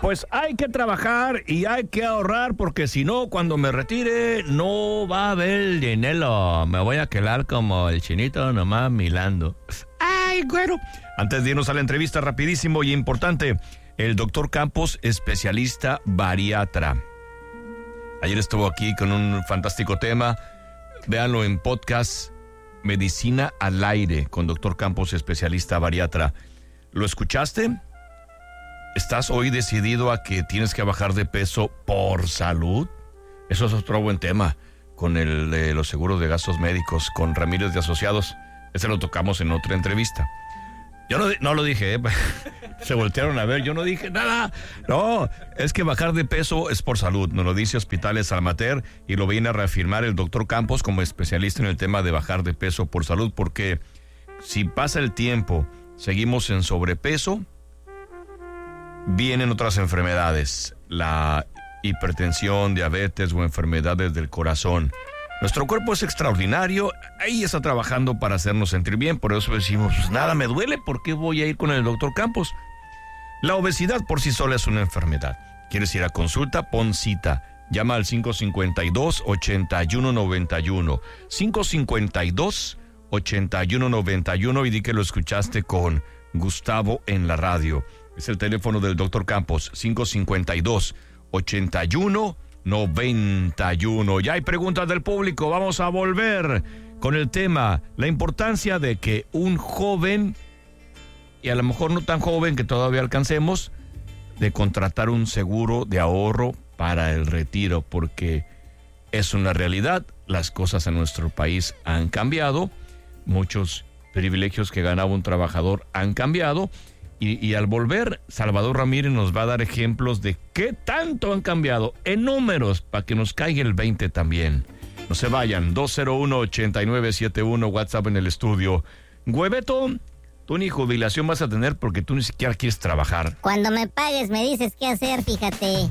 Pues hay que trabajar y hay que ahorrar porque si no, cuando me retire, no va a haber dinero. Me voy a quedar como el chinito nomás milando. ¡Ay, güero! Antes de irnos a la entrevista, rapidísimo y importante, el doctor Campos, especialista bariatra. Ayer estuvo aquí con un fantástico tema. Véanlo en podcast Medicina al Aire con doctor Campos, especialista bariatra. ¿Lo escuchaste? ¿Estás hoy decidido a que tienes que bajar de peso por salud? Eso es otro buen tema con el de los seguros de gastos médicos con Ramírez de Asociados. Ese lo tocamos en otra entrevista. Yo no lo dije, se voltearon a ver, yo no dije nada. No, es que bajar de peso es por salud, nos lo dice Hospitales Almater y lo viene a reafirmar el doctor Campos como especialista en el tema de bajar de peso por salud, porque si pasa el tiempo, seguimos en sobrepeso, vienen otras enfermedades, la hipertensión, diabetes o enfermedades del corazón. Nuestro cuerpo es extraordinario, ahí está trabajando para hacernos sentir bien, por eso decimos, pues nada me duele, ¿por qué voy a ir con el doctor Campos? La obesidad por sí sola es una enfermedad. ¿Quieres ir a consulta? Pon cita. Llama al 552-8191. 552-8191 y di que lo escuchaste con Gustavo en la radio. Es el teléfono del doctor Campos, 552-8191. Ya hay preguntas del público. Vamos a volver con el tema, la importancia de que un joven, y a lo mejor no tan joven que todavía alcancemos, de contratar un seguro de ahorro para el retiro, porque es una realidad. Las cosas en nuestro país han cambiado. Muchos privilegios que ganaba un trabajador han cambiado. Y al volver, Salvador Ramírez nos va a dar ejemplos de qué tanto han cambiado en números para que nos caiga el 20 también. No se vayan, 201-8971, WhatsApp en el estudio. Güebeto, tú ni jubilación vas a tener porque tú ni siquiera quieres trabajar. Cuando me pagues me dices qué hacer, fíjate.